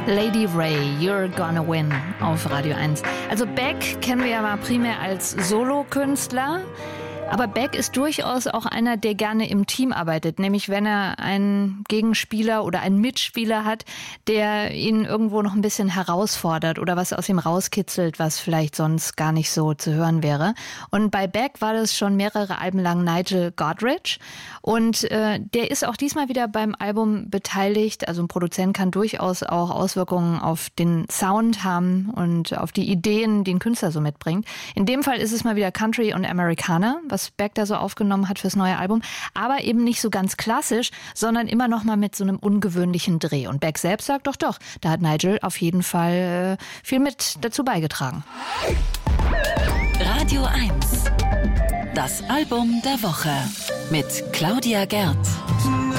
Lady Ray, You're Gonna Win auf Radio 1. Also Beck kennen wir ja mal primär als Solokünstler. Aber Beck ist durchaus auch einer, der gerne im Team arbeitet. Nämlich wenn er einen Gegenspieler oder einen Mitspieler hat, der ihn irgendwo noch ein bisschen herausfordert oder was aus ihm rauskitzelt, was vielleicht sonst gar nicht so zu hören wäre. Und bei Beck war das schon mehrere Alben lang Nigel Godrich. Und der ist auch diesmal wieder beim Album beteiligt. Also ein Produzent kann durchaus auch Auswirkungen auf den Sound haben und auf die Ideen, die ein Künstler so mitbringt. In dem Fall ist es mal wieder Country und Americana, was Beck da so aufgenommen hat fürs neue Album, aber eben nicht so ganz klassisch, sondern immer noch mal mit so einem ungewöhnlichen Dreh. Und Beck selbst sagt doch, da hat Nigel auf jeden Fall viel mit dazu beigetragen. Radio 1, das Album der Woche mit Claudia Gerth.